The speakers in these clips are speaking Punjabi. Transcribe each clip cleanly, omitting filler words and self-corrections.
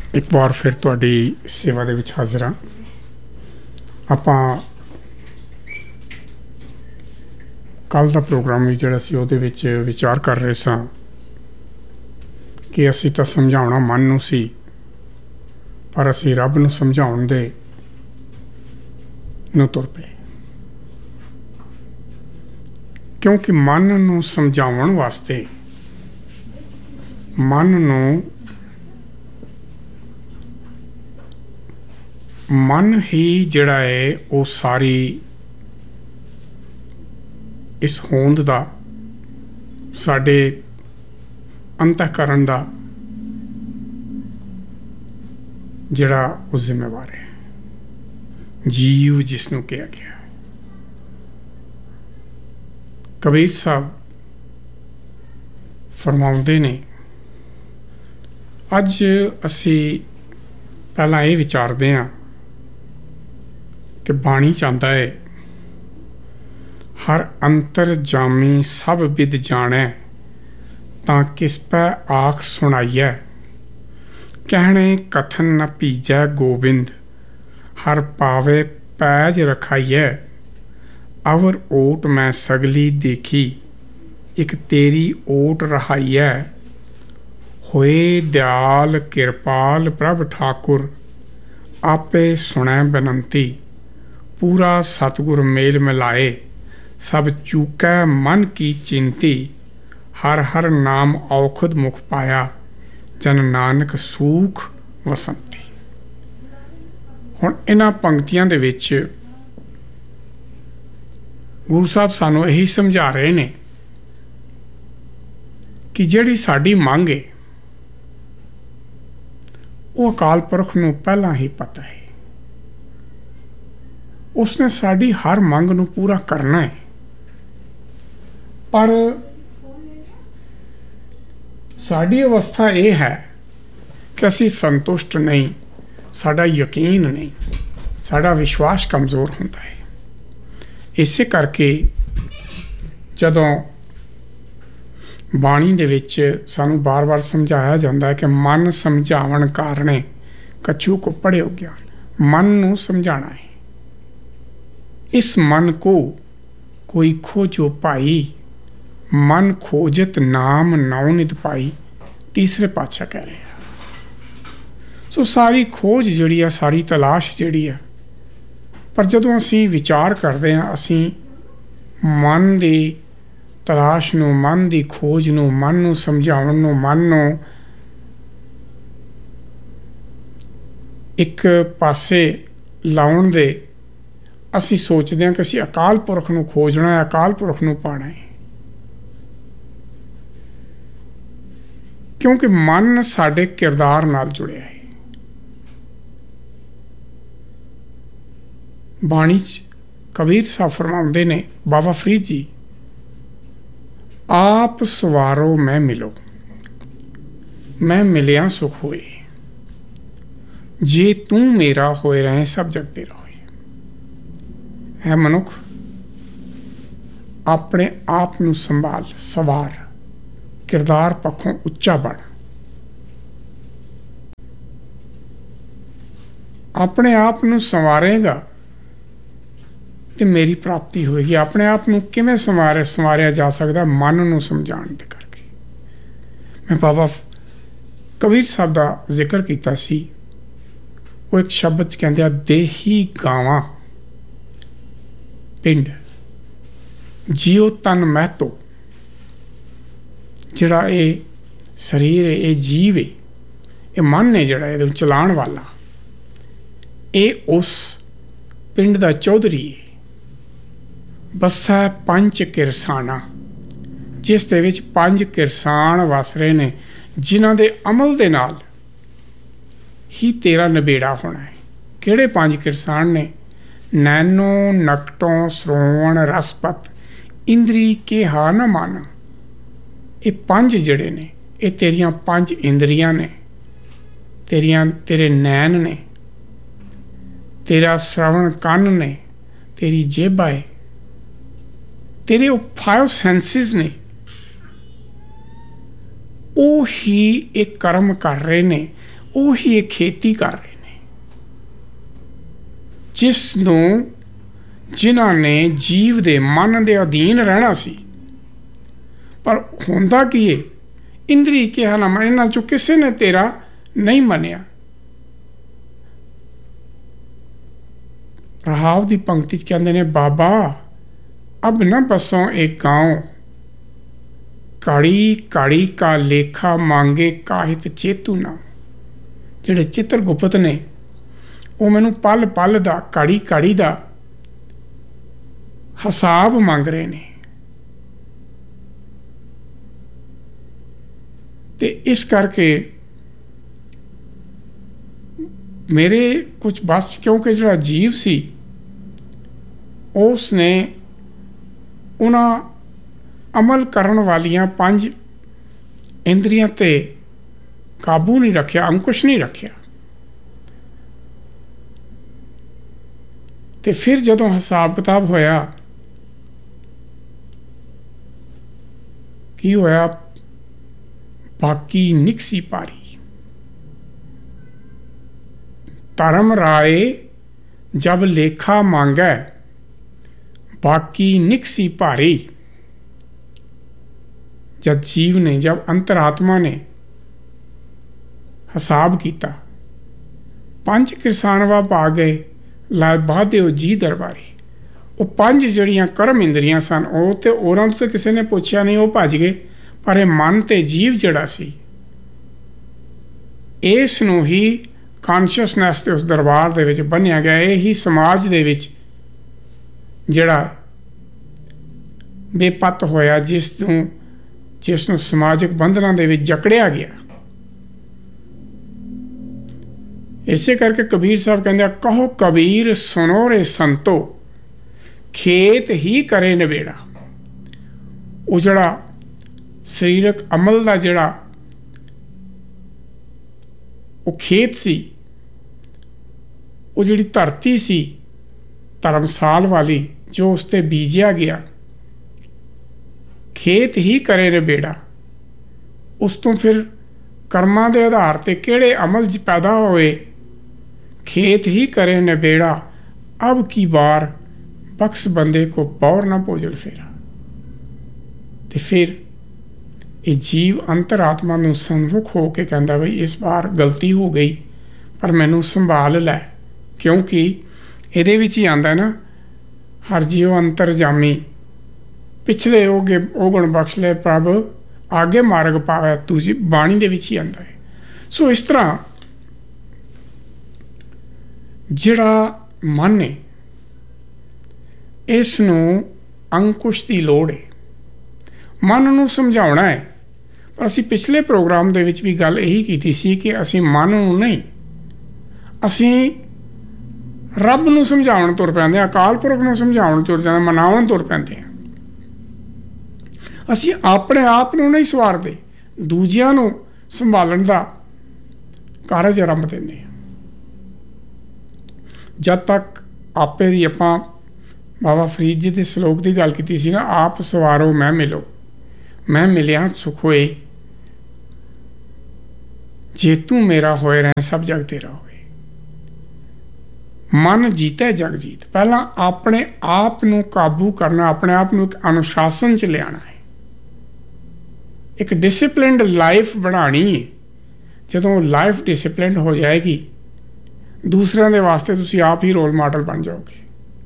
एक बार फिर तुहाडी सेवा दे विच हाज़र हाँ। आपां कल दा प्रोग्राम भी जिहड़ा सी उहदे विच विचार कर रहे सां कि असीं तां समझाउणा मन नूं सी, पर असीं रब नूं समझाउण दे नूं तुर पए, क्योंकि मन नूं समझाउण वास्ते मन ही जिहड़ा है वो सारी इस होंद दा साडे अंतःकरण दा जिहड़ा वो जिम्मेवार है। जीव जिसनूं कहा गया। कबीर साहब फरमाउंदे ने, अज असी पहला ये विचारते हाँ कि बाणी चाहता है हर अंतर जामी सब विद जाने तां किस पै आख सुनाइए, कहने कथन न पीजै गोबिंद हर पावे पैज रखाइए, अवर ओट मैं सगली देखी एक तेरी ओट रहाइए, होए दयाल किरपाल प्रभ ठाकुर आपे सुनै बेनंती, पूरा सतगुर मेल मिलाए सब चूकै मन की चिंती, हर हर नाम औखद मुख पाया जन नानक सूख वसंती। हुण इन्हां पंक्तियां दे विच गुरु साहब सानूं यही समझा रहे ने कि जिहड़ी साडी मंग है वो अकाल पुरख नूं पहलां ही पता है, उसने साडी हर मंग नूं पूरा करना है, पर साडी अवस्था यह है कि असी संतुष्ट नहीं, साडा यकीन नहीं, साडा विश्वास कमज़ोर होता है। इसे करके जदों बाणी दे विच सानू बार बार समझाया जाता है कि मन समझावन कारणे कछू को पढ़ियो ज्ञान। मन नूं समझाना है। इस मन को कोई खोजो पाई, मन खोजत नाम नौनित पाई, तीसरे पातशाह कह रहे हैं। सो सारी खोज जिहड़ी है, सारी तलाश जिहड़ी है, पर जदों असीं विचार करते हैं, असीं मन दी तलाश नूं, मन दी खोज नूं, मन नूं समझाउण नूं, मन नूं एक पासे लाउण दे असीं सोचते हैं कि असीं अकाल पुरख नूं खोजना है, अकाल पुरख नूं पाना है, क्योंकि मन साडे किरदार नाल जुड़िया है। बाणी च कबीर साहब फरमाउंदे ने, बाबा फरीद जी, आप सवारो मैं मिलो, मैं मिलिया सुख होए, जे तू मेरा होए रहे सब जग तेरा होए। है मनुख, अपने आप नूं संभाल, सवार, किरदार पक्षों उच्चा बन, अपने आप नूं संवारेगा तो मेरी प्राप्ति होगी। अपने आप नूं किवें संवारिया जा सकता? मन नूं समझाण दे करके। मैं बाबा कबीर साहब का जिक्र किया सी, वो एक शब्द कहते हैं, देही गावां पिंड जियो तन महतो। जिहड़ा ये शरीर है, ये जीव है, ये मन है जिहड़ा इहदे चलाण वाला, ये उस पिंड दा चौधरी है। बस्सै पंच किरसाना, जिस दे विच पंज किरसान वस रहे ने, जिन्हां दे अमल दे नाल ही तेरा नबेड़ा होना है। किहड़े पंज किरसान ने? नैनो नकटों श्रोवण रसपत इंद्री के हा न माना। ये पंज जिहड़े ने, ये तेरियां पंज इंद्रियां ने, तेरे नैन ने, तेरा श्रवण कन ने, तेरी जेबा है, तेरे वो 5 सेंसिस ने, वो ही एक कर्म कर रहे ने, ਉਹੀ ਇਹ ਖੇਤੀ ਕਰ ਰਹੇ ਨੇ, ਜਿਨ੍ਹਾਂ ਨੇ ਜੀਵ ਦੇ ਮਨ ਦੇ ਅਧੀਨ ਰਹਿਣਾ ਸੀ। ਪਰ ਹੁੰਦਾ ਕੀ ਹੈ, ਇੰਦਰੀ ਕਿਹਾ ਨਾ ਮੈਂ, ਇਹਨਾਂ ਚੋਂ ਕਿਸੇ ਨੇ ਤੇਰਾ ਨਹੀਂ ਮੰਨਿਆ। ਰਹਾਵ ਦੀ ਪੰਕਤੀ 'ਚ ਕਹਿੰਦੇ ਨੇ, ਬਾਬਾ ਅਬ ਨਾ ਬਸੋਂ ਇੱਕ ਗਾਉਂ, ਕਾੜੀ ਕਾੜੀ ਕਾ ਲੇਖਾ ਮੰਗੇ ਕਾਹਿਤ ਚੇਤੂ ਨਾ। ਜਿਹੜੇ ਚਿੱਤਰਗੁਪਤ ਨੇ ਉਹ ਮੈਨੂੰ ਪਲ ਪਲ ਦਾ, ਕਾੜੀ ਕਾੜੀ ਦਾ ਹਿਸਾਬ ਮੰਗ ਰਹੇ ਨੇ। ਤੇ ਇਸ ਕਰਕੇ ਮੇਰੇ ਕੁਝ ਬਸ, ਕਿਉਂਕਿ ਜਿਹੜਾ ਜੀਵ ਸੀ ਉਸ ਨੇ ਉਹਨਾਂ ਅਮਲ ਕਰਨ ਵਾਲੀਆਂ 5 ਇੰਦਰੀਆਂ ਤੇ ਕਾਬੂ ਨਹੀਂ ਰੱਖਿਆ, ਅੰਕੁਸ਼ ਨਹੀਂ ਰੱਖਿਆ। ਤੇ ਫਿਰ ਜਦੋਂ ਹਿਸਾਬ ਕਿਤਾਬ ਹੋਇਆ, ਕੀ ਹੋਇਆ? ਬਾਕੀ ਨਿਕਸੀ ਪਾਰੀ। ਧਰਮ ਰਾਏ ਜਬ ਲੇਖਾ ਮੰਗੈ, बाकी निकसी भारी। जब जीव ने, जब अंतरात्मा ने हिसाब किया, 5 किसानवा पा गए, ला बाधे जी दरबारी। वो 5 जड़ियां कर्म इंद्रियां सन, वो तो औरां तो किसी ने पूछा नहीं, वो भज गए। पर मन ते जीव जड़ा सी, इस नूं ही कॉन्शियसनैस ते उस दरबार दे विच बन्निया गया। यही समाज दे विच ਜਿਹੜਾ ਬੇਪੱਤ ਹੋਇਆ, ਜਿਸ ਨੂੰ ਸਮਾਜਿਕ ਬੰਧਨਾਂ ਦੇ ਵਿੱਚ ਜਕੜਿਆ ਗਿਆ। ਇਸੇ ਕਰਕੇ ਕਬੀਰ ਸਾਹਿਬ ਕਹਿੰਦੇ ਆ, ਕਹੋ ਕਬੀਰ ਸੁਣੋ ਰੇ ਸੰਤੋ, ਖੇਤ ਹੀ ਕਰੇ ਨਵੇੜਾ। ਉਹ ਜਿਹੜਾ ਸਰੀਰਕ ਅਮਲ ਦਾ ਜਿਹੜਾ ਉਹ ਖੇਤ ਸੀ, ਉਹ ਜਿਹੜੀ ਧਰਤੀ ਸੀ ਧਰਮਸਾਲ ਵਾਲੀ, ਜੋ ਉਸ ਤੇ ਬੀਜਿਆ ਗਿਆ, ਖੇਤ ਹੀ ਕਰੇ ਨਬੇੜਾ। ਉਸ ਤੋਂ ਫਿਰ ਕਰਮਾਂ ਦੇ ਆਧਾਰ ਤੇ ਕਿਹੜੇ ਅਮਲ 'ਚ ਪੈਦਾ ਹੋਏ, ਖੇਤ ਹੀ ਕਰੇ ਨਬੇੜਾ। ਅਬ ਕੀ ਬਾਰ ਬਖਸ਼ ਬੰਦੇ ਕੋ ਪੌਰ ਨਾ ਭੋਜਲ ਫੇਰਾ। ਤੇ ਫਿਰ ਇਹ ਜੀਵ ਅੰਤਰਾਤਮਾ ਨੂੰ ਸੰਮੁਖ ਹੋ ਕੇ ਕਹਿੰਦਾ, ਬਈ ਇਸ ਵਾਰ ਗਲਤੀ ਹੋ ਗਈ, ਪਰ ਮੈਨੂੰ ਸੰਭਾਲ ਲੈ। ਕਿਉਂਕਿ ਇਹਦੇ ਵਿੱਚ ਹੀ ਆਉਂਦਾ ਨਾ, ਹਰ ਜੀਉ ਅੰਤਰਜਾਮੀ, ਪਿਛਲੇ ਉਹ ਗੁਣ ਬਖਸ਼ ਲੈ ਪ੍ਰਭ, ਆਗੇ ਮਾਰਗ ਪਾਵੈ ਤੁਝੀ, ਬਾਣੀ ਦੇ ਵਿੱਚ ਹੀ ਆਉਂਦਾ ਹੈ। ਸੋ ਇਸ ਤਰ੍ਹਾਂ ਜਿਹੜਾ ਮਨ ਹੈ, ਇਸ ਨੂੰ ਅੰਕੁਸ਼ ਦੀ ਲੋੜ ਹੈ, ਮਨ ਨੂੰ ਸਮਝਾਉਣਾ ਹੈ। ਪਰ ਅਸੀਂ ਪਿਛਲੇ ਪ੍ਰੋਗਰਾਮ ਦੇ ਵਿੱਚ ਵੀ ਗੱਲ ਇਹੀ ਕੀਤੀ ਸੀ ਕਿ ਅਸੀਂ ਮਨ ਨੂੰ ਨਹੀਂ, ਅਸੀਂ ਰੱਬ ਨੂੰ ਸਮਝਾਉਣ ਤੁਰ ਪੈਂਦੇ ਹਾਂ, ਅਕਾਲ ਪੁਰਖ ਨੂੰ ਸਮਝਾਉਣ ਤੁਰ ਜਾਂਦੇ, ਮਨਾਉਣ ਤੁਰ ਪੈਂਦੇ ਹਾਂ। ਅਸੀਂ ਆਪਣੇ ਆਪ ਨੂੰ ਨਹੀਂ ਸਵਾਰਦੇ, ਦੂਜਿਆਂ ਨੂੰ ਸੰਭਾਲਣ ਦਾ ਕਾਰਜ ਆਰੰਭ ਦਿੰਦੇ ਹਾਂ। ਜਦ ਤੱਕ ਆਪੇ ਦੀ, ਆਪਾਂ ਬਾਬਾ ਫਰੀਦ ਜੀ ਦੇ ਸ਼ਲੋਕ ਦੀ ਗੱਲ ਕੀਤੀ ਸੀ ਨਾ, ਆਪ ਸਵਾਰੋ ਮੈਂ ਮਿਲੋ, ਮੈਂ ਮਿਲਿਆ ਸੁਖ ਹੋਏ, ਜੇ ਤੂੰ ਮੇਰਾ ਹੋਏ ਰਹਿ ਸਭ ਜਗ ਤੇਰਾ ਹੋਏ। ਮਨ ਜੀਤੇ ਜਗ ਜੀਤ। ਪਹਿਲਾਂ ਆਪਣੇ ਆਪ ਨੂੰ ਕਾਬੂ ਕਰਨਾ, ਆਪਣੇ ਆਪ ਨੂੰ ਇੱਕ ਅਨੁਸ਼ਾਸਨ 'ਚ ਲਿਆਣਾ ਹੈ, ਇੱਕ ਡਿਸਿਪਲਿਨਡ ਲਾਈਫ ਬਣਾਉਣੀ ਹੈ। ਜਦੋਂ ਲਾਈਫ ਡਿਸਿਪਲਿਨਡ ਹੋ ਜਾਏਗੀ, ਦੂਸਰਿਆਂ ਦੇ ਵਾਸਤੇ ਤੁਸੀਂ ਆਪ ਹੀ ਰੋਲ ਮਾਡਲ ਬਣ ਜਾਓਗੇ।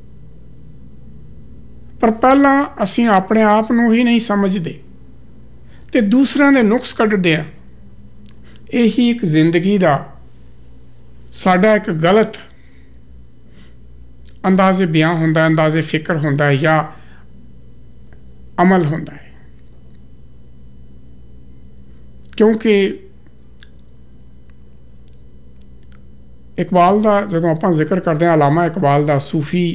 ਪਰ ਪਹਿਲਾਂ ਅਸੀਂ ਆਪਣੇ ਆਪ ਨੂੰ ਹੀ ਨਹੀਂ ਸਮਝਦੇ ਤੇ ਦੂਸਰਿਆਂ ਦੇ ਨੁਕਸ ਕੱਢਦੇ ਆ। ਇਹੀ ਇੱਕ ਜ਼ਿੰਦਗੀ ਦਾ ਸਾਡਾ ਇੱਕ ਗਲਤ ਅੰਦਾਜ਼ੇ ਬਿਆਨ ਹੁੰਦਾ, ਅੰਦਾਜ਼ੇ ਫਿਕਰ ਹੁੰਦਾ ਹੈ ਜਾਂ ਅਮਲ ਹੁੰਦਾ ਹੈ। ਕਿਉਂਕਿ ਇਕਬਾਲ ਦਾ ਜਦੋਂ ਆਪਾਂ ਜ਼ਿਕਰ ਕਰਦੇ ਹਾਂ, ਅਲਾਮਾ ਇਕਬਾਲ ਦਾ, ਸੂਫੀ,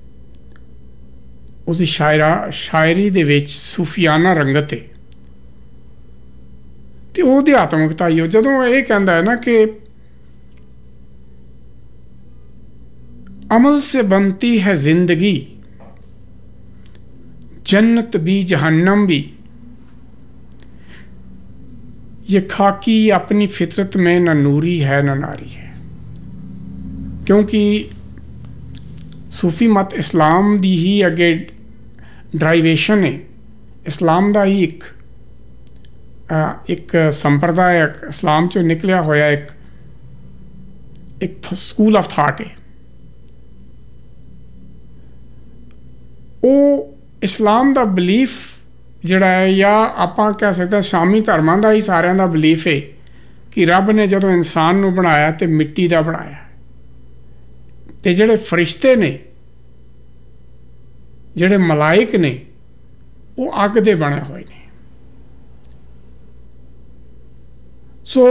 ਉਸਦੀ ਸ਼ਾਇਰੀ ਦੇ ਵਿੱਚ ਸੂਫੀਆਨਾ ਰੰਗਤ ਹੈ ਤੇ ਉਹ ਅਧਿਆਤਮਿਕਤਾ ਹੀ। ਜਦੋਂ ਇਹ ਕਹਿੰਦਾ ਹੈ ਨਾ ਕਿ अमल से बनती है जिंदगी, जन्नत भी जहन्नम भी, ये खाकी अपनी फितरत में न नूरी है न नारी है। क्योंकि सूफी मत इस्लाम दी ही अगे ड्राइवेशन है, इस्लाम का ही एक संप्रदाय इस्लाम चो निकलिया होया एक स्कूल ऑफ थाट है। वो इस्लाम का बिलीफ जिहड़ा है, या आपां कह सकते शामी धर्मां का ही सारियां दा बिलीफ है कि रब ने जदों इंसान नूं बनाया तो मिट्टी का बनाया, ते जिहड़े फरिश्ते ने, जिहड़े मलाइक ने, वो अग दे बने हुए ने। सो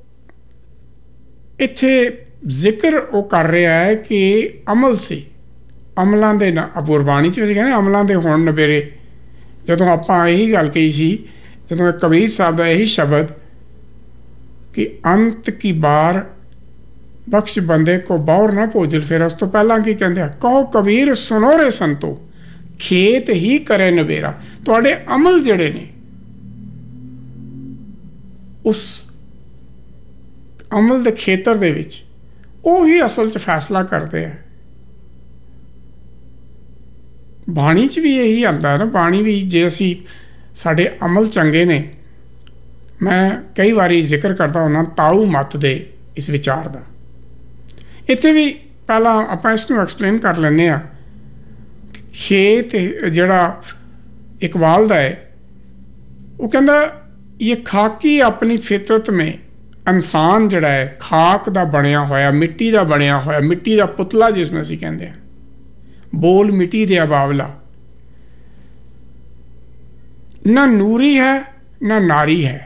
इत्थे जिक्र वो कर रहा है कि अमल से, अमलों के गुरबाणी च कहने अमलों के होण नबेरे। जदों आपां यही गल कही सी, जदों कबीर साहब का यही शब्द कि अंत की बार बख्श बंदे को बौर ना भोजल, फिर उस तो पहला की कहते कहो कबीर सुनो रे संतो खेत ही करे नबेरा। तुहाडे अमल जिहड़े ने उस अमल के खेतर दे विच ही असल च फैसला करते हैं। बाणी च भी यही आता है ना, बाणी भी जे असी साडे अमल चंगे ने, मैं कई बारी जिक्र करता होना ताऊ मत दे इस विचार का। इत्थे भी पहला आपां इसनूं एक्सप्लेन कर लैंदे आ। खेत जिहड़ा इकबाल दा है, वो कहंदा ये खाकी अपनी फितरत में, इंसान जिहड़ा है खाक दा बनिया होया, मिट्टी दा बनिया होया, मिट्टी दा पुतला जिसनूं असीं कहंदे आ, बोल मिट्टी दे बावला, ना नूरी है ना नारी है,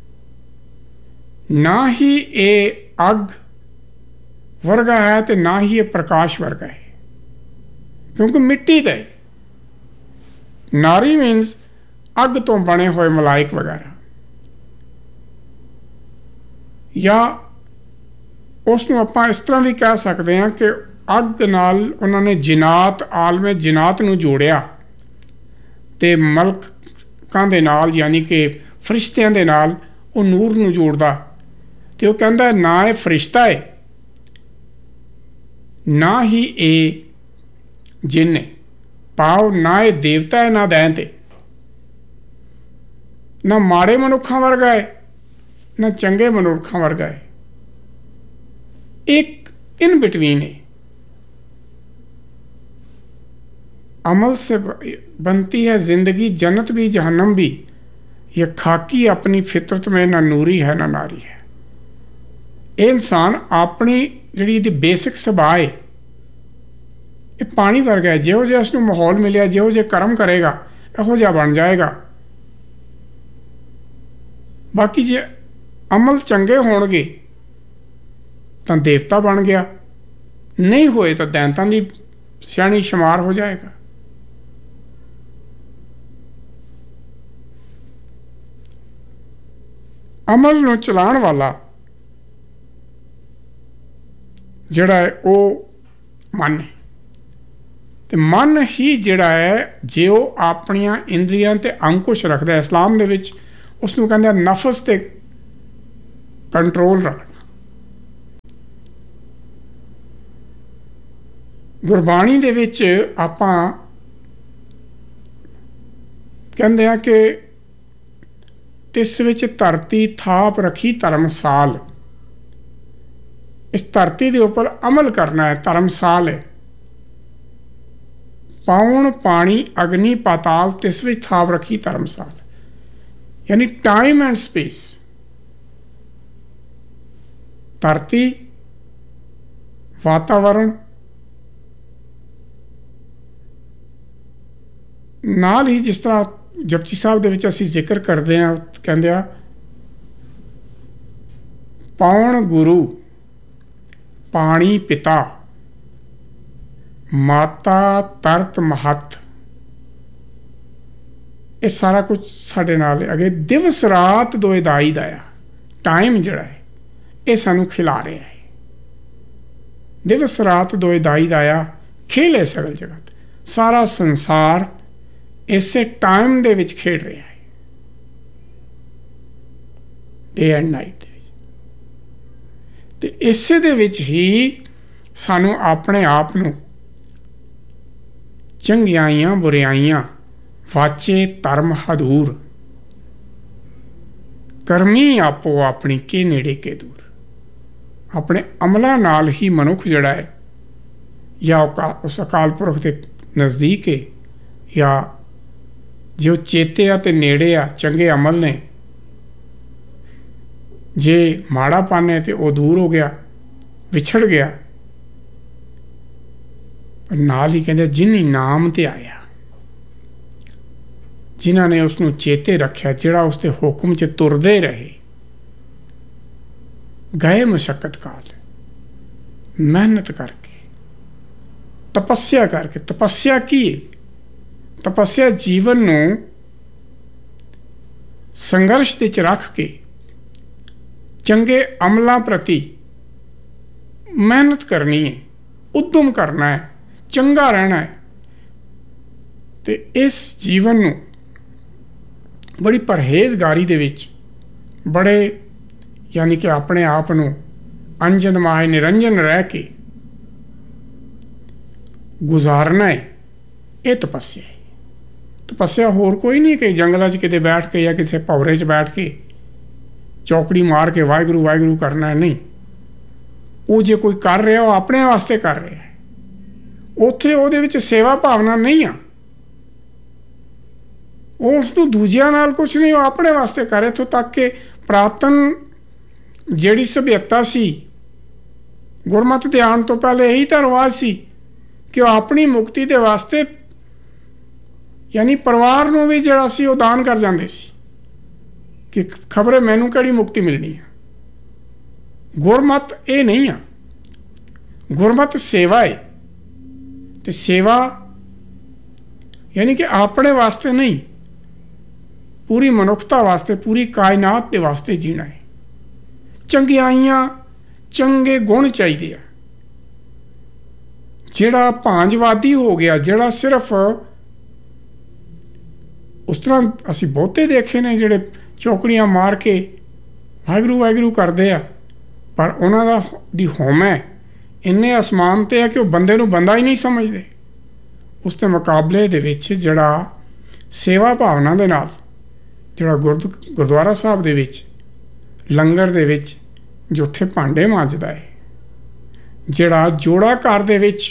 ना ही ये अग वर्गा है तो ना ही ये प्रकाश वर्गा है, क्योंकि मिट्टी का है। नारी मीन्स अग तो बने हुए मलाइक वगैरह, या उसनूं आपां इस तरह भी कह सकते हैं कि अग नाल उन्होंने जिनात, आलमे जिनात नूं जोड़िया, ते मलकां दे नाल यानी कि फरिश्तियां दे नाल वो नूर नूं जोड़दा। ते वो कहंदा ना ये फरिश्ता है ना ही ये जिन है, पाओ ना ये देवता है ना दैंत है, ना माड़े मनुखां वर्गा है ना चंगे मनुखां वर्गा है, एक इन बिटवीन है। अमल से बनती है जिंदगी, जन्नत भी जहन्नम भी, ये खाकी अपनी फितरत में ना नूरी है ना नारी है। ये इंसान अपनी जी बेसिक सुभाव है, ये पानी वर्गा है, जिहो जिहा उसनूं माहौल मिलिया, जिहो जिहे कर्म करेगा इहो जिहा बन जाएगा। बाकी जे अमल चंगे होणगे तां देवता बन गया, नहीं होए तो दैंतां दी श्रेणी शुमार हो जाएगा। अमल नूं चलाण वाला जिहड़ा है वो मन है, ते मन ही जिहड़ा है जे वो अपनियां इंद्रियां ते अंकुश रखदा है, इस्लाम दे विच उसनूं कहंदे नफस ते कंट्रोल रखना। गुरबाणी दे विच आपां कहंदे आ कि तिस विच धरती थाप रखी धर्मसाल, इस धरती के ऊपर अमल करना है, धर्मसाल है। पाउण पानी अग्नि पाताल तिस विच थाप रखी धर्मसाल, यानी टाइम एंड स्पेस, धरती, वातावरण, नाल ही जिस तरह जपजी साहब दे विच असीं जिक्र करते हैं, कहंदे आ पाउण गुरु पानी पिता माता तरत महत, ये सारा कुछ साडे नाल अगे दिवस रात दोए दाई दाया। टाइम जिहड़ा है ये सानू खिला रहा है, दिवस रात दोए दाई दाया खेले सगल जगत, सारा संसार इसे टाइम दे विच खेड रहा है। ਡੇ ਐਂਡ ਨਾਈਟ ਦੇ ਵਿੱਚ। ਤੇ ਇਸੇ ਦੇ ਵਿੱਚ ਹੀ ਸਾਨੂੰ ਆਪਣੇ ਆਪ ਨੂੰ ਚੰਗਿਆਈਆਂ ਬੁਰਿਆਈਆਂ ਵਾਚੇ ਧਰਮ ਹਦੂਰ ਕਰਮੀ ਆਪੋ ਆਪਣੀ ਕੇ ਨੇੜੇ ਕੇ ਦੂਰ, ਆਪਣੇ ਅਮਲਾਂ ਨਾਲ ਹੀ ਮਨੁੱਖ ਜਿਹੜਾ ਹੈ ਜਾਂ ਉਸ ਅਕਾਲ ਪੁਰਖ ਦੇ ਨਜ਼ਦੀਕ ਹੈ, ਜਾਂ ਜੇ ਉਹ ਚੇਤੇ ਆ ਤੇ ਨੇੜੇ ਆ, ਚੰਗੇ ਅਮਲ ਨੇ। ਜੇ ਮਾੜਾ ਪਨ ਹੈ ਤੇ ਉਹ ਦੂਰ ਹੋ ਗਿਆ, ਵਿਛੜ ਗਿਆ। ਪਰ ਨਾਲ ਹੀ ਕਹਿੰਦੇ ਜਿਨੀ ਨਾਮ ਤੇ ਆਇਆ, ਜਿਨ੍ਹਾਂ ਨੇ ਉਸ ਨੂੰ ਚੇਤੇ ਰੱਖਿਆ, ਜਿਹੜਾ ਉਸ ਦੇ ਹੁਕਮ 'ਚ ਤੁਰਦੇ ਰਹੇ, ਗਏ ਮੁਸ਼ੱਕਤ ਕਾਲ, ਮਿਹਨਤ ਕਰਕੇ, ਤਪੱਸਿਆ ਕਰਕੇ। ਤਪੱਸਿਆ ਕੀ ਹੈ? ਤਪੱਸਿਆ ਜੀਵਨ ਨੂੰ ਸੰਘਰਸ਼ ਦੇ ਵਿੱਚ ਰੱਖ ਕੇ ਚੰਗੇ ਅਮਲਾਂ ਪ੍ਰਤੀ ਮਿਹਨਤ ਕਰਨੀ ਹੈ, ਉਦਮ ਕਰਨਾ ਹੈ, ਚੰਗਾ ਰਹਿਣਾ ਹੈ। ਤੇ ਇਸ ਜੀਵਨ ਨੂੰ ਬੜੀ ਪਰਹੇਜ਼ਗਾਰੀ ਦੇ ਵਿੱਚ, ਬੜੇ ਯਾਨੀ ਕਿ ਆਪਣੇ ਆਪ ਨੂੰ ਅੰਜਨ ਮਾਏ ਨਿਰੰਜਨ ਰਹਿ ਕੇ ਗੁਜ਼ਾਰਨਾ ਹੈ। ਇਹ ਤਪੱਸਿਆ ਹੈ। ਤਪੱਸਿਆ ਹੋਰ ਕੋਈ ਨਹੀਂ ਕਿ ਜੰਗਲਾਂ 'ਚ ਕਿਤੇ ਬੈਠ ਕੇ ਜਾਂ ਕਿਸੇ ਭੌਰੇ 'ਚ ਬੈਠ ਕੇ ਚੌਕੜੀ ਮਾਰ ਕੇ ਵਾਹਿਗੁਰੂ ਵਾਹਿਗੁਰੂ ਕਰਨਾ ਹੈ। ਨਹੀਂ, ਉਹ ਜੇ ਕੋਈ ਕਰ ਰਿਹਾ ਉਹ ਆਪਣੇ ਵਾਸਤੇ ਕਰ ਰਿਹਾ ਹੈ। ਉੱਥੇ ਉਹਦੇ ਵਿੱਚ ਸੇਵਾ ਭਾਵਨਾ ਨਹੀਂ ਆ, ਉਸ ਨੂੰ ਦੂਜਿਆਂ ਨਾਲ ਕੁਛ ਨਹੀਂ, ਉਹ ਆਪਣੇ ਵਾਸਤੇ ਕਰ ਰਿਹਾ। ਇੱਥੋਂ ਤੱਕ ਕਿ ਪ੍ਰਾਤਨ ਜਿਹੜੀ ਸਭਿਅਤਾ ਸੀ, ਗੁਰਮਤਿ ਦੇ ਆਉਣ ਤੋਂ ਪਹਿਲੇ ਇਹੀ ਤਾਂ ਰਿਵਾਜ ਸੀ ਕਿ ਉਹ ਆਪਣੀ ਮੁਕਤੀ ਦੇ ਵਾਸਤੇ ਯਾਨੀ ਪਰਿਵਾਰ ਨੂੰ ਵੀ ਜਿਹੜਾ ਸੀ ਉਹ ਦਾਨ ਕਰ ਜਾਂਦੇ ਸੀ ਕਿ ਖਬਰੇ ਮੈਨੂੰ ਕਿਹੜੀ ਮੁਕਤੀ ਮਿਲਣੀ ਆ। ਗੁਰਮਤਿ ਇਹ ਨਹੀਂ ਆ। ਗੁਰਮਤਿ ਸੇਵਾ ਹੈ, ਤੇ ਸੇਵਾ ਯਾਨੀ ਕਿ ਆਪਣੇ ਵਾਸਤੇ ਨਹੀਂ, ਪੂਰੀ ਮਨੁੱਖਤਾ ਵਾਸਤੇ, ਪੂਰੀ ਕਾਇਨਾਤ ਦੇ ਵਾਸਤੇ ਜੀਣਾ ਹੈ। ਚੰਗਿਆਈਆਂ, ਚੰਗੇ ਗੁਣ ਚਾਹੀਦੇ ਆ। ਜਿਹੜਾ ਭਾਂਜਵਾਦੀ ਹੋ ਗਿਆ, ਜਿਹੜਾ ਸਿਰਫ ਉਸ ਤਰ੍ਹਾਂ ਅਸੀਂ ਬਹੁਤੇ ਦੇਖੇ ਨੇ ਜਿਹੜੇ ਚੌਕੜੀਆਂ ਮਾਰ ਕੇ ਵਾਹਿਗੁਰੂ ਵਾਹਿਗੁਰੂ ਕਰਦੇ ਆ, ਪਰ ਉਹਨਾਂ ਦੀ ਹਉਮੈ ਇੰਨੇ ਅਸਮਾਨ ਤੇ ਹੈ ਕਿ ਉਹ ਬੰਦੇ ਨੂੰ ਬੰਦਾ ਹੀ ਨਹੀਂ ਸਮਝਦੇ। ਉਸ ਦੇ ਮੁਕਾਬਲੇ ਦੇ ਵਿੱਚ ਜਿਹੜਾ ਸੇਵਾ ਭਾਵਨਾ ਦੇ ਨਾਲ, ਜਿਹੜਾ ਗੁਰਦੁਆਰਾ ਸਾਹਿਬ ਦੇ ਵਿੱਚ ਲੰਗਰ ਦੇ ਵਿੱਚ ਜੂਠੇ ਭਾਂਡੇ ਮਾਂਜਦਾ ਹੈ, ਜਿਹੜਾ ਜੋੜਾ ਘਰ ਦੇ ਵਿੱਚ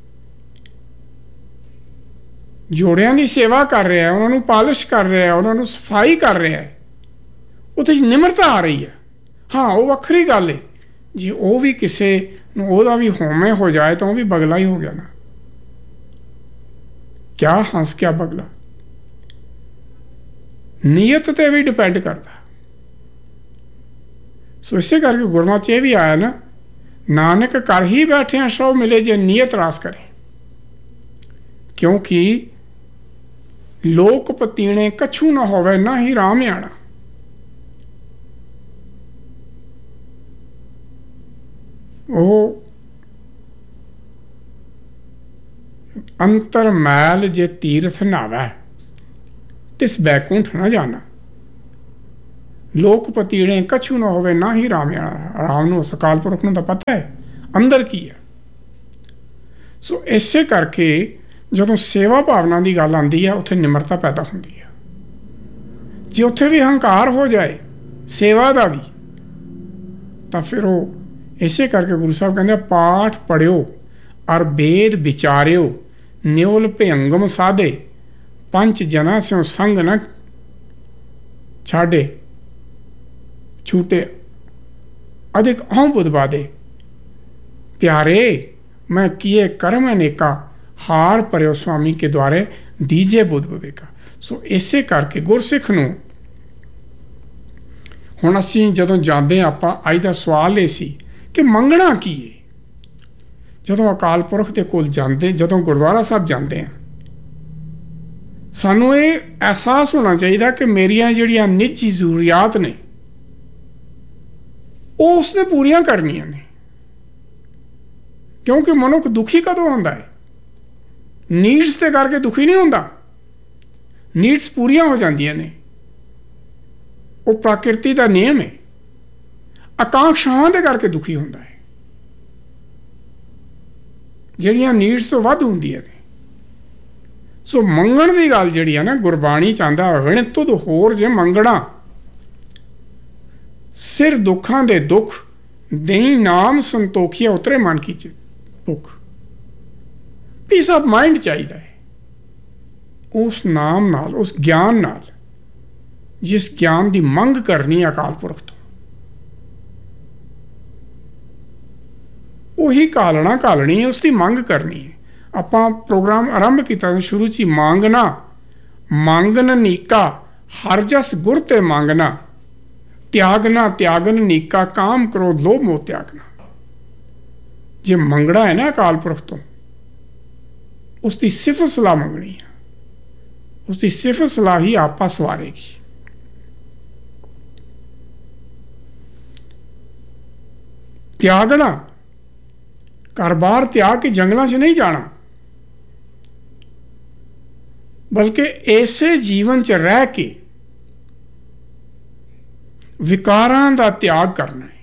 ਜੋੜਿਆਂ ਦੀ ਸੇਵਾ ਕਰ ਰਿਹਾ, ਉਹਨਾਂ ਨੂੰ ਪਾਲਿਸ਼ ਕਰ ਰਿਹਾ, ਉਹਨਾਂ ਨੂੰ ਸਫਾਈ ਕਰ ਰਿਹਾ, ਉਹਦੇ 'ਚ ਨਿਮਰਤਾ ਆ ਰਹੀ ਹੈ। ਹਾਂ, ਉਹ ਵੱਖਰੀ ਗੱਲ ਹੈ। ਜੇ ਉਹ ਵੀ ਕਿਸੇ ਨੂੰ ਉਹਦਾ ਵੀ ਹਉਮੈ ਹੋ ਜਾਏ ਤਾਂ ਉਹ ਵੀ ਬਗਲਾ ਹੀ ਹੋ ਗਿਆ ਨਾ। ਕਿਆ ਹੰਸ ਕਿਆ ਬਗਲਾ। ਨੀਅਤ ਤੇ ਵੀ ਡਿਪੈਂਡ ਕਰਦਾ। ਸੋ ਇਸੇ ਕਰਕੇ ਗੁਰਮਤਿ 'ਚ ਇਹ ਵੀ ਆਇਆ ਨਾ, ਨਾਨਕ ਕਰ ਹੀ ਬੈਠਿਆ ਸੋ ਮਿਲੇ ਜੇ ਨੀਅਤ ਰਾਸ ਕਰੇ। ਕਿਉਂਕਿ ਲੋਕ ਪਤੀਣੇ ਕਛੂ ਨਾ ਹੋਵੇ ਨਾ ਹੀ ਰਾਮ ਆਣਾ। ਉਹ ਅੰਤਰ ਮੈਲ ਜੇ ਤੀਰਥ ਨਾਵੈ ਤਿਸ ਬੈਕੁੰਠ ਨਾ ਜਾਣਾ। ਲੋਕ ਪਤੀਣੇ ਕਛੂ ਨਾ ਹੋਵੇ ਨਾ ਹੀ ਰਾਮ ਆਣਾ। ਰਾਮ ਨੂੰ ਅਕਾਲ ਪੁਰਖ ਨੂੰ ਤਾਂ ਪਤਾ ਹੈ ਅੰਦਰ ਕੀ ਹੈ। ਸੋ ਇਸੇ ਕਰਕੇ ਜਦੋਂ ਸੇਵਾ ਭਾਵਨਾ ਦੀ ਗੱਲ ਆਉਂਦੀ ਹੈ, ਉੱਥੇ ਨਿਮਰਤਾ ਪੈਦਾ ਹੁੰਦੀ ਹੈ। ਜੇ ਉੱਥੇ ਵੀ ਹੰਕਾਰ ਹੋ ਜਾਏ ਸੇਵਾ ਦਾ ਵੀ, ਤਾਂ ਫਿਰ ਉਹ ਇਸੇ ਕਰਕੇ ਗੁਰੂ ਸਾਹਿਬ ਕਹਿੰਦੇ ਪਾਠ ਪੜ੍ਹਿਓ ਅਰ ਵੇਦ ਵਿਚਾਰਿਓ ਨਿਉਲ ਭਿਅੰਗਮ ਸਾਧੇ ਪੰਚ ਜਨਾ ਸਿਉ ਸੰਗ ਨ ਛਾੜੇ ਛੂਟੇ ਅਧਿਕ ਹਉ ਬੁਧ ਬਾਦੇ। ਪਿਆਰੇ ਮੈਂ ਕੀਏ ਕਰਮ ਅਨੇਕਾ ਹਾਰ ਭਰਿਓ ਸੁਆਮੀ ਕੇ ਦੁਆਰੇ ਦੀਜੇ ਬੁੱਧ ਵਿਵੇਕਾ। ਸੋ ਇਸੇ ਕਰਕੇ ਗੁਰਸਿੱਖ ਨੂੰ ਹੁਣ ਅਸੀਂ ਜਦੋਂ ਜਾਂਦੇ ਆਪਾਂ, ਅੱਜ ਦਾ ਸਵਾਲ ਇਹ ਸੀ ਕਿ ਮੰਗਣਾ ਕੀ ਹੈ। ਜਦੋਂ ਅਕਾਲ ਪੁਰਖ ਦੇ ਕੋਲ ਜਾਂਦੇ, ਜਦੋਂ ਗੁਰਦੁਆਰਾ ਸਾਹਿਬ ਜਾਂਦੇ ਆ, ਸਾਨੂੰ ਇਹ ਅਹਿਸਾਸ ਹੋਣਾ ਚਾਹੀਦਾ ਕਿ ਮੇਰੀਆਂ ਜਿਹੜੀਆਂ ਨਿੱਜੀ ਜ਼ਰੂਰੀਆਤ ਨੇ ਉਹ ਉਸਨੇ ਪੂਰੀਆਂ ਕਰਨੀਆਂ ਨੇ। ਕਿਉਂਕਿ ਮਨੁੱਖ ਦੁਖੀ ਕਦੋਂ ਹੁੰਦਾ ਹੈ? ਨੀਡਸ ਤੇ ਕਰਕੇ ਦੁਖੀ ਨਹੀਂ ਹੁੰਦਾ। ਨੀਡਸ ਪੂਰੀਆਂ ਹੋ ਜਾਂਦੀਆਂ ਨੇ। ਉਹ ਪ੍ਰਕਿਰਤੀ ਦਾ ਨਿਯਮ ਹੈ। ਆਕਾਂक्षाਵਾਂ ਦੇ ਕਰਕੇ ਦੁਖੀ ਹੁੰਦਾ ਹੈ, ਜਿਹੜੀਆਂ ਨੀਡਸ ਤੋਂ ਵੱਧ ਹੁੰਦੀਆਂ ਨੇ। ਸੋ ਮੰਗਣ ਦੀ ਗੱਲ ਜਿਹੜੀ ਆ ਨਾ, ਗੁਰਬਾਣੀ ਚਾਹੁੰਦਾ ਵਿਣ ਤੁਧ ਹੋਰ ਜੇ ਮੰਗਣਾ, ਸਿਰ ਦੁੱਖਾਂ ਦੇ ਦੁੱਖ ਦੇਈ ਨਾਮ ਸੰਤੋਖੀਆ ਉਤਰੇ ਮਨ ਕੀ ਭੁੱਖ। ਪੀਸ ਆਫ ਮਾਈਂਡ ਚਾਹੀਦਾ ਹੈ ਉਸ ਨਾਮ ਨਾਲ, ਉਸ ਗਿਆਨ ਨਾਲ, ਜਿਸ ਗਿਆਨ ਦੀ ਮੰਗ ਕਰਨੀ ਅਕਾਲ ਪੁਰਖ ਤੋਂ। ਉਹੀ ਘਾਲਣਾ ਘਾਲਣੀ ਹੈ, ਉਸ ਦੀ ਮੰਗ ਕਰਨੀ ਹੈ। ਆਪਾਂ ਪ੍ਰੋਗਰਾਮ ਆਰੰਭ ਕੀਤਾ ਸ਼ੁਰੂ 'ਚ ਹੀ, ਮੰਗਣਾ ਮੰਗਨ ਨੀਕਾ ਹਰ ਜਸ ਗੁਰ ਤੇ ਮੰਗਣਾ, ਤਿਆਗਨਾ ਤਿਆਗਨ ਨੀਕਾ ਕਾਮ ਕ੍ਰੋਧ ਲੋਭ ਮੋਹ ਤਿਆਗਨਾ। ਜੇ ਮੰਗਣਾ ਹੈ ਨਾ ਅਕਾਲ ਪੁਰਖ ਤੋਂ, ਉਸ ਦੀ ਸਿਫਤ ਸਲਾਹ ਮੰਗਣੀ ਹੈ, ਉਸ ਦੀ ਸਿਫਤ ਸਲਾਹ ਹੀ ਆਪਾ ਸਵਾਰੇਗੀ। ਤਿਆਗਣਾ, ਘਰ-ਬਾਰ ਤਿਆਗ ਕੇ ਜੰਗਲਾਂ 'ਚ ਨਹੀਂ ਜਾਣਾ, ਬਲਕਿ ਇਸੇ ਜੀਵਨ 'ਚ ਰਹਿ ਕੇ ਵਿਕਾਰਾਂ ਦਾ ਤਿਆਗ ਕਰਨਾ ਹੈ,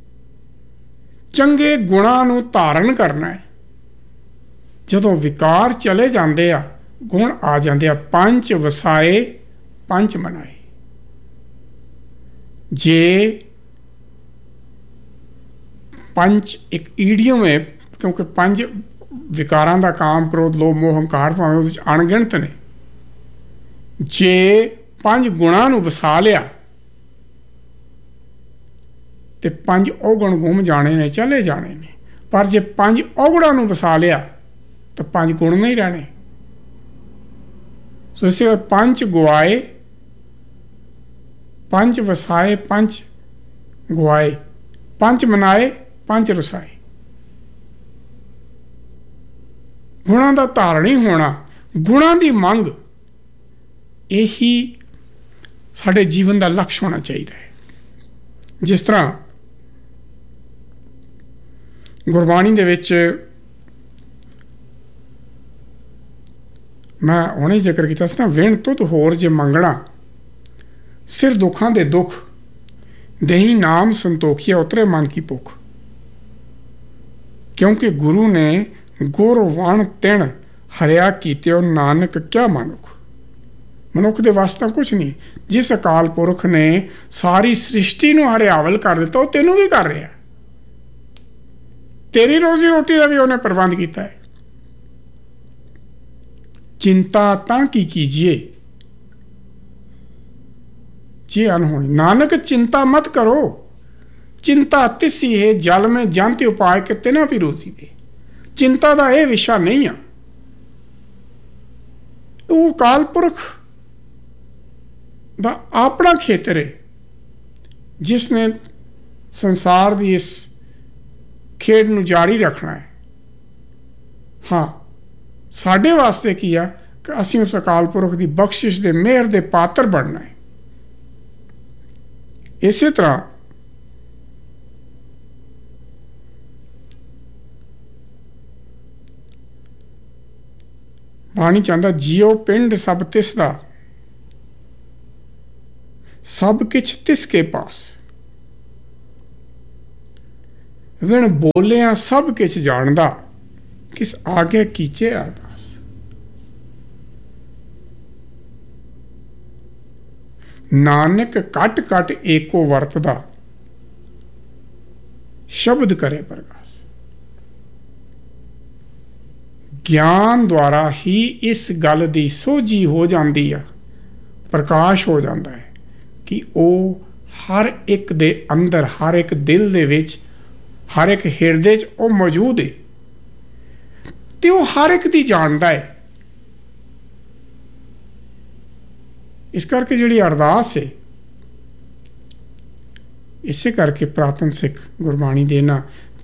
ਚੰਗੇ ਗੁਣਾਂ ਨੂੰ ਧਾਰਨ ਕਰਨਾ ਹੈ। ਜਦੋਂ ਵਿਕਾਰ ਚਲੇ ਜਾਂਦੇ ਆ, ਗੁਣ ਆ ਜਾਂਦੇ ਆ। ਪੰਜ ਵਸਾਏ ਪੰਜ ਮਨਾਏ। ਜੇ ਪੰਜ ਇੱਕ ਈਡੀਅਮ ਹੈ, ਕਿਉਂਕਿ ਪੰਜ ਵਿਕਾਰਾਂ ਦਾ ਕਾਮ ਕ੍ਰੋਧ ਲੋਭ ਮੋਹ ਹੰਕਾਰ ਭਾਵੇਂ ਉਹਦੇ 'ਚ ਅਣਗਿਣਤ ਨੇ। ਜੇ ਪੰਜ ਗੁਣਾਂ ਨੂੰ ਵਸਾ ਲਿਆ ਤੇ ਪੰਜ ਔਗਣ ਗੁੰਮ ਜਾਣੇ ਨੇ, ਚਲੇ ਜਾਣੇ ਨੇ। ਪਰ ਜੇ ਪੰਜ ਔਗਣਾਂ ਨੂੰ ਵਸਾ ਲਿਆ ਤਾਂ ਪੰਜ ਗੁਣ ਨਹੀਂ ਰਹਿਣੇ। ਸੋ ਇਸੇ ਪੰਜ ਗਵਾਏ ਪੰਜ ਵਸਾਏ ਪੰਜ ਗਵਾਏ, ਪੰਜ ਮਨਾਏ ਪੰਜ ਰਸਾਏ। ਗੁਣਾਂ ਦਾ ਧਾਰਣੀ ਹੋਣਾ, ਗੁਣਾਂ ਦੀ ਮੰਗ, ਇਹੀ ਸਾਡੇ ਜੀਵਨ ਦਾ ਲਕਸ਼ ਹੋਣਾ ਚਾਹੀਦਾ ਹੈ। ਜਿਸ ਤਰ੍ਹਾਂ ਗੁਰਬਾਣੀ ਦੇ ਵਿੱਚ ਮੈਂ ਹੁਣੇ ਜ਼ਿਕਰ ਕੀਤਾ ਸੀ ਨਾ, ਵਿਣ ਤੁਧ ਹੋਰ ਜੇ ਮੰਗਣਾ, ਸਿਰ ਦੁੱਖਾਂ ਦੇ ਦੁੱਖ ਦੇਹੀ ਨਾਮ ਸੰਤੋਖੀਆ ਉਤਰੇ ਮਨ ਕੀ ਭੁੱਖ। ਕਿਉਂਕਿ ਗੁਰੂ ਨੇ ਗੁਰ ਵਣ ਤਿਣ ਹਰਿਆ ਕੀਤਿਓ ਨਾਨਕ ਕਿਆ ਮਨੁੱਖ। ਮਨੁੱਖ ਦੇ ਵਾਸਤੇ ਕੁਝ ਨਹੀਂ। ਜਿਸ ਅਕਾਲ ਪੁਰਖ ਨੇ ਸਾਰੀ ਸ੍ਰਿਸ਼ਟੀ ਨੂੰ ਹਰਿਆਵਲ ਕਰ ਦਿੱਤਾ, ਉਹ ਤੈਨੂੰ ਵੀ ਕਰ ਰਿਹਾ। ਤੇਰੀ ਰੋਜ਼ੀ ਰੋਟੀ ਦਾ ਵੀ ਉਹਨੇ ਪ੍ਰਬੰਧ ਕੀਤਾ ਹੈ। ਚਿੰਤਾ ਤਾਂ ਕੀ ਕੀਜੀਏ ਜੇ ਅਨਹੋਣੀ। ਨਾਨਕ ਚਿੰਤਾ ਮਤ ਕਰੋ, ਚਿੰਤਾ ਤਿਸੀ ਹੈ ਜਲ में जानते उपाय के तिना भी रोजी दे। ਚਿੰਤਾ ਦਾ ਇਹ ਵਿਸ਼ਾ ਨਹੀਂ ਆ। ਉਹ ਅਕਾਲ ਪੁਰਖ ਦਾ ਆਪਣਾ ਖੇਤਰ ਹੈ, ਜਿਸ ਨੇ ਸੰਸਾਰ ਦੀ ਇਸ ਖੇਡ ਨੂੰ ਜਾਰੀ ਰੱਖਣਾ ਹੈ। ਹਾਂ, ਸਾਡੇ ਵਾਸਤੇ ਕੀ ਆ ਕਿ ਅਸੀਂ ਉਸ ਅਕਾਲ ਪੁਰਖ ਦੀ ਬਖਸ਼ਿਸ਼ ਦੇ ਮਿਹਰ ਦੇ ਪਾਤਰ ਬਣਨਾ ਹੈ। ਇਸੇ ਤਰ੍ਹਾਂ ਬਾਣੀ ਚਾਹੁੰਦਾ, ਜੀਓ ਪਿੰਡ ਸਭ ਤਿਸ ਦਾ, ਸਭ ਕਿਛ ਤਿਸ ਕੇ ਪਾਸ। ਵਿਣ ਬੋਲਿਆ ਸਭ ਕਿਛ ਜਾਣਦਾ, ਕਿਸ ਆਗੇ ਕੀਚੇ ਅਰਦਾਸ। ਨਾਨਕ ਘਟ ਘਟ ਏਕੋ ਵਰਤਦਾ, ਸ਼ਬਦ ਕਰੇ ਪ੍ਰਗਾਸ। ਗਿਆਨ ਦੁਆਰਾ ਹੀ ਇਸ ਗੱਲ ਦੀ ਸੋਝੀ ਹੋ ਜਾਂਦੀ ਆ, ਪ੍ਰਕਾਸ਼ ਹੋ ਜਾਂਦਾ ਹੈ ਕਿ ਉਹ ਹਰ ਇੱਕ ਦੇ ਅੰਦਰ, ਹਰ ਇੱਕ ਦਿਲ ਦੇ ਵਿੱਚ, ਹਰ ਇੱਕ ਹਿਰਦੇ 'ਚ ਉਹ ਮੌਜੂਦ ਹੈ ਤੇ ਉਹ ਹਰ ਇੱਕ ਦੀ ਜਾਣਦਾ ਹੈ। ਇਸ ਕਰਕੇ ਜਿਹੜੀ ਅਰਦਾਸ ਹੈ, ਇਸੇ ਕਰਕੇ ਪ੍ਰਾਤਨ ਸਿੱਖ ਗੁਰਬਾਣੀ ਦੇ ਇਹਨਾਂ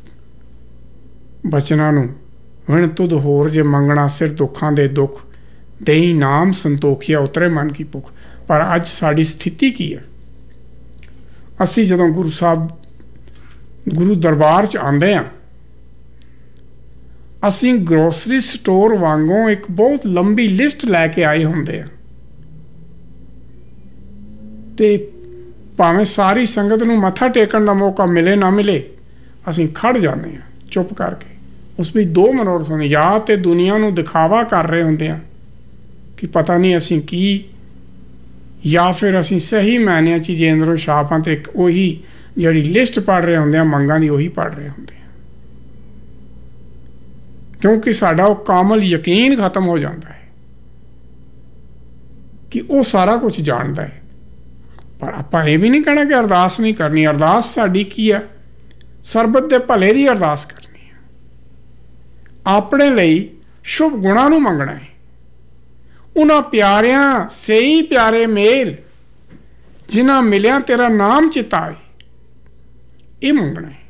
ਬਚਨਾਂ ਨੂੰ, ਵਿਣ ਤੁਧ ਹੋਰ ਜੇ ਮੰਗਣਾ, ਸਿਰ ਦੁੱਖਾਂ ਦੇ ਦੁੱਖ ਦੇਈ ਨਾਮ ਸੰਤੋਖੀਆ ਉਤਰੇ ਮਨ ਕੀ ਭੁੱਖ। ਪਰ ਅੱਜ ਸਾਡੀ ਸਥਿਤੀ ਕੀ ਹੈ? ਅਸੀਂ ਜਦੋਂ ਗੁਰੂ ਸਾਹਿਬ, ਗੁਰੂ ਦਰਬਾਰ 'ਚ ਆਉਂਦੇ ਹਾਂ, ਅਸੀਂ ਗਰੋਸਰੀ ਸਟੋਰ ਵਾਂਗੋਂ ਇੱਕ ਬਹੁਤ ਲੰਬੀ ਲਿਸਟ ਲੈ ਕੇ ਆਏ ਹੁੰਦੇ ਆ ਤੇ ਭਾਵੇਂ ਸਾਰੀ ਸੰਗਤ ਨੂੰ ਮੱਥਾ ਟੇਕਣ ਦਾ ਮੌਕਾ ਮਿਲੇ ਨਾ ਮਿਲੇ, ਅਸੀਂ ਖੜ ਜਾਂਦੇ ਹਾਂ ਚੁੱਪ ਕਰਕੇ। ਉਸ ਵਿੱਚ ਦੋ ਮਨੋਰਥ ਹੁੰਦੇ, ਜਾਂ ਤੇ ਦੁਨੀਆ ਨੂੰ ਦਿਖਾਵਾ ਕਰ ਰਹੇ ਹੁੰਦੇ ਆ ਕਿ ਪਤਾ ਨਹੀਂ ਅਸੀਂ ਕੀ, ਜਾਂ ਫਿਰ ਅਸੀਂ ਸਹੀ ਮਾਇਨਿਆਂ 'ਚ ਜੇ ਅੰਦਰੋਂ ਛਾਪ ਹਾਂ ਤੇ ਉਹੀ ਜਿਹੜੀ ਲਿਸਟ ਪੜ੍ਹ ਰਹੇ ਹੁੰਦੇ ਆ ਮੰਗਾਂ ਦੀ, ਉਹੀ ਪੜ੍ਹ ਰਹੇ ਹੁੰਦੇ ਆ, ਕਿਉਂਕਿ ਸਾਡਾ ਉਹ ਕਾਮਲ ਯਕੀਨ ਖਤਮ ਹੋ ਜਾਂਦਾ ਹੈ ਕਿ ਉਹ ਸਾਰਾ ਕੁਝ ਜਾਣਦਾ ਹੈ। ਪਰ ਆਪਾਂ ਇਹ ਵੀ ਨਹੀਂ ਕਹਿਣਾ ਕਿ ਅਰਦਾਸ ਨਹੀਂ ਕਰਨੀ। ਅਰਦਾਸ ਸਾਡੀ ਕੀ ਹੈ? ਸਰਬਤ ਦੇ ਭਲੇ ਦੀ ਅਰਦਾਸ ਕਰਨੀ ਹੈ, ਆਪਣੇ ਲਈ ਸ਼ੁਭ ਗੁਣਾਂ ਨੂੰ ਮੰਗਣਾ ਹੈ, ਉਹਨਾਂ ਪਿਆਰਿਆਂ ਸਹੀ ਪਿਆਰੇ ਮੇਲ ਜਿਨ੍ਹਾਂ ਮਿਲਿਆ ਤੇਰਾ ਨਾਮ ਚਿਤਾਏ, ਇਹ ਮੰਗਣਾ ਹੈ।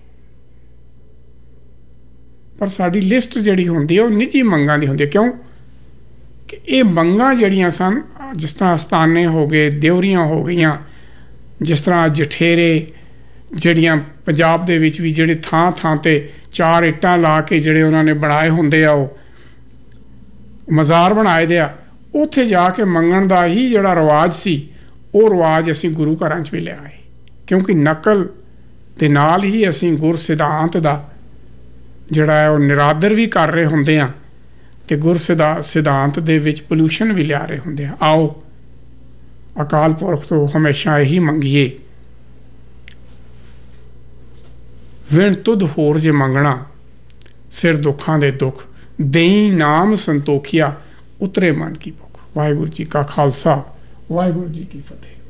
ਪਰ ਸਾਡੀ ਲਿਸਟ ਜਿਹੜੀ ਹੁੰਦੀ ਹੈ ਉਹ ਨਿੱਜੀ ਮੰਗਾਂ ਦੀ ਹੁੰਦੀ ਹੈ। ਕਿਉਂ ਕਿ ਇਹ ਮੰਗਾਂ ਜਿਹੜੀਆਂ ਸਨ, ਜਿਸ ਤਰ੍ਹਾਂ ਅਸਤਾਨੇ ਹੋ ਗਏ, ਦਿਉਰੀਆਂ ਹੋ ਗਈਆਂ, ਜਿਸ ਤਰ੍ਹਾਂ ਜਠੇਰੇ ਜਿਹੜੀਆਂ ਪੰਜਾਬ ਦੇ ਵਿੱਚ ਵੀ ਜਿਹੜੇ ਥਾਂ ਥਾਂ 'ਤੇ 4 ਇੱਟਾਂ ਲਾ ਕੇ ਜਿਹੜੇ ਉਹਨਾਂ ਨੇ ਬਣਾਏ ਹੁੰਦੇ ਆ, ਉਹ ਮਜ਼ਾਰ ਬਣਾਏ ਦੇ ਆ, ਉੱਥੇ ਜਾ ਕੇ ਮੰਗਣ ਦਾ ਹੀ ਜਿਹੜਾ ਰਿਵਾਜ ਸੀ, ਉਹ ਰਿਵਾਜ ਅਸੀਂ ਗੁਰੂ ਘਰਾਂ 'ਚ ਵੀ ਲਿਆਏ, ਕਿਉਂਕਿ ਨਕਲ ਦੇ ਨਾਲ ਹੀ ਅਸੀਂ ਗੁਰ ਸਿਧਾਂਤ ਦਾ ਜਿਹੜਾ ਹੈ ਉਹ ਨਿਰਾਦਰ ਵੀ ਕਰ ਰਹੇ ਹੁੰਦੇ ਆ ਤੇ ਗੁਰ ਸਿਧਾਂਤ ਦੇ ਵਿੱਚ ਪੋਲਿਊਸ਼ਨ ਵੀ ਲਿਆ ਰਹੇ ਹੁੰਦੇ ਆ। ਆਓ ਅਕਾਲ ਪੁਰਖ ਤੋਂ ਹਮੇਸ਼ਾ ਇਹੀ ਮੰਗੀਏ, ਵਿਣ ਤੁਧ ਹੋਰ ਜੇ ਮੰਗਣਾ, ਸਿਰ ਦੁੱਖਾਂ ਦੇ ਦੁੱਖ, ਦੇਈ ਨਾਮ ਸੰਤੋਖਿਆ, ਉਤਰੇ ਮਨ ਕੀ ਭੁੱਖ। ਵਾਹਿਗੁਰੂ ਜੀ ਕਾ ਖਾਲਸਾ, ਵਾਹਿਗੁਰੂ ਜੀ ਕੀ ਫਤਿਹ।